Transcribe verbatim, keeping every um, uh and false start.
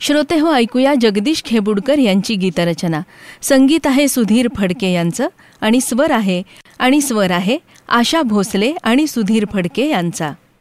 श्रोते हो, ऐकूया जगदीश खेबुडकर यांची गीतरचना. संगीत आहे सुधीर फडके यांचं आणि स्वर आहे आणि स्वर आहे आशा भोसले आणि सुधीर फडके यांचा.